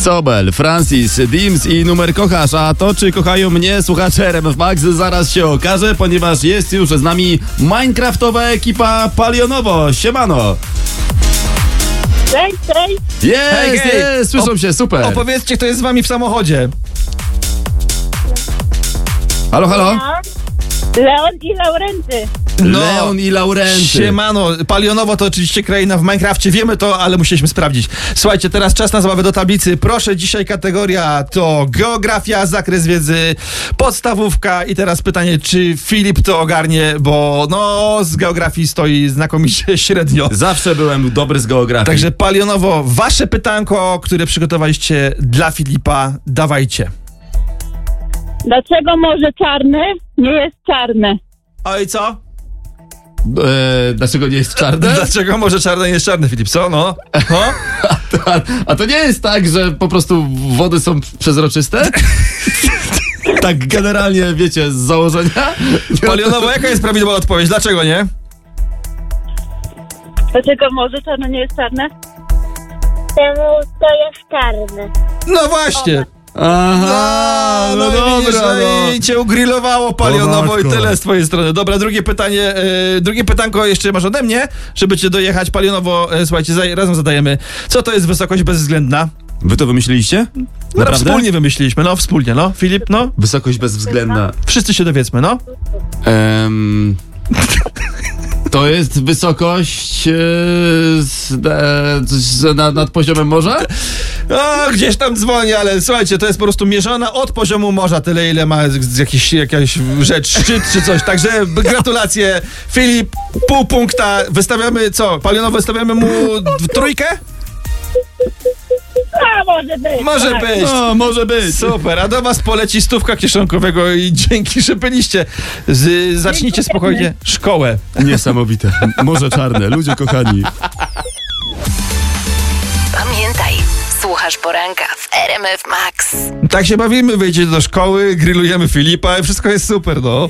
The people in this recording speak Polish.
Sobel, Francis, Dims i numer kochasz, a to czy kochają mnie słuchacze RMF Max zaraz się okaże, ponieważ jest już z nami minecraftowa ekipa Palionowo. Siemano! Cześć, cześć. Jest, słyszą się, super. Opowiedzcie, kto jest z wami w samochodzie. Halo, halo? Leon i Laurenty. Leon i Laurenty. Siemano, Palionowo to oczywiście kraina w Minecrafcie, wiemy to, ale musieliśmy sprawdzić. Słuchajcie, teraz czas na zabawę do tablicy. Proszę, dzisiaj kategoria to geografia, zakres wiedzy, podstawówka i teraz pytanie, czy Filip to ogarnie, bo no z geografii stoi znakomicie średnio. Zawsze byłem dobry z geografii. Także Palionowo, wasze pytanko, które przygotowaliście dla Filipa, dawajcie. Dlaczego Morze Czarne nie jest czarne? Oj, co? Dlaczego nie jest czarne? Dlaczego może czarne nie jest czarne, Filip? Co? No? A to nie jest tak, że po prostu wody są przezroczyste? Tak generalnie, wiecie, z założenia? Palionowo, jaka jest prawidłowa odpowiedź? Dlaczego nie? Dlaczego Morze Czarne nie jest czarne? To jest czarne. No właśnie. Aha, no dobra, no. I cię ugrillowało, Palionowo, i tyle z twojej strony. Dobra, drugie pytanie, drugie pytanko jeszcze masz ode mnie, żeby cię dojechać. Palionowo, słuchajcie, razem zadajemy. Co to jest wysokość bezwzględna? Wy to wymyśliliście? No, Naprawdę? wspólnie wymyśliliśmy, no, wspólnie, no. Filip, no. Wysokość bezwzględna. Wszyscy się dowiedzmy, no. To jest wysokość nad poziomem morza? O, gdzieś tam dzwoni, ale słuchajcie, to jest po prostu mierzona od poziomu morza, tyle ile ma jakaś rzecz, szczyt czy coś. Także gratulacje, Filip, pół punkta. Wystawiamy co? Palionowo, wystawiamy mu trójkę? A, może być. Może tak. być. No, może być. Super, a do was poleci stówka kieszonkowego i dzięki, że byliście. Zacznijcie spokojnie szkołę. Niesamowite. Morze Czarne, ludzie kochani. Pamiętaj, słuchasz poranka w RMF Max. Tak się bawimy, wyjdziecie do szkoły, grillujemy Filipa i wszystko jest super, no.